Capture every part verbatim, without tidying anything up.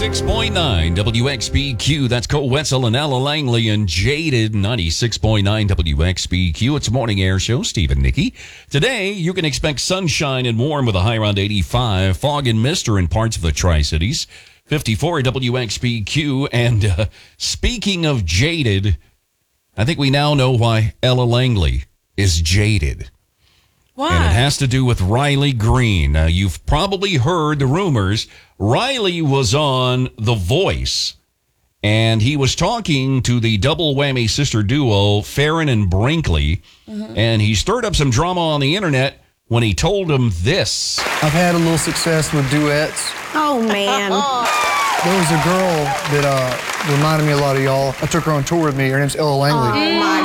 ninety-six point nine W X B Q. That's Cole Wetzel and Ella Langley and Jaded. ninety-six point nine W X B Q. It's a morning air show. Steve and Nikki. Today, you can expect sunshine and warm with a high around eighty-five. Fog and mister in parts of the Tri-Cities. fifty-four W X B Q. And uh, speaking of jaded, I think we now know why Ella Langley is jaded. Why? And it has to do with Riley Green. Now, you've probably heard the rumors. Riley was on The Voice, and he was talking to the double whammy sister duo, Farron and Brinkley, mm-hmm. and he stirred up some drama on the internet when he told them this. I've had a little success with duets. Oh, man. There was a girl that uh, reminded me a lot of y'all. I took her on tour with me. Her name's Ella Langley. Oh, my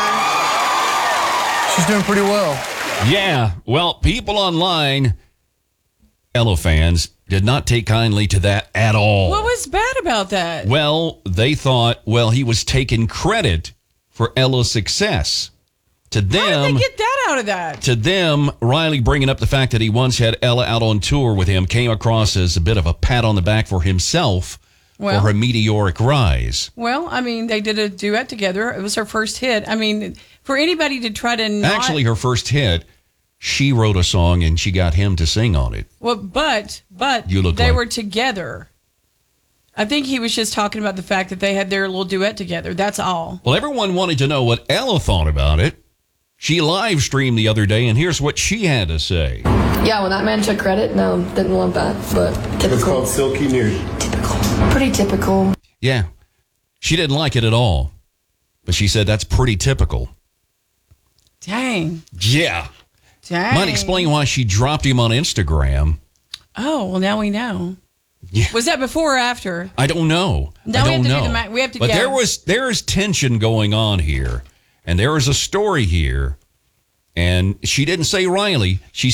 God. She's doing pretty well. Yeah, well, people online, Ella fans, did not take kindly to that at all. What was bad about that? Well, they thought, well, he was taking credit for Ella's success. To them, how did they get that out of that? To them, Riley bringing up the fact that he once had Ella out on tour with him came across as a bit of a pat on the back for himself well, for her meteoric rise. Well, I mean, they did a duet together. It was her first hit. I mean, for anybody to try to not... Actually, her first hit, she wrote a song and she got him to sing on it. Well, but but you look they like... were together. I think he was just talking about the fact that they had their little duet together. That's all. Well, everyone wanted to know what Ella thought about it. She live streamed the other day, and here's what she had to say. Yeah, when that man took credit, no, didn't want that, but typical. It's called Silky Nude. Typical. Pretty typical. Yeah. She didn't like it at all, but she said that's pretty typical. Dang. Yeah. Dang. Might explain why she dropped him on Instagram. Oh, well, now we know. Yeah. Was that before or after? I don't know. No, I we don't have to know. do the ma- we have to But go. there was there's tension going on here, and there is a story here, and she didn't say Riley. She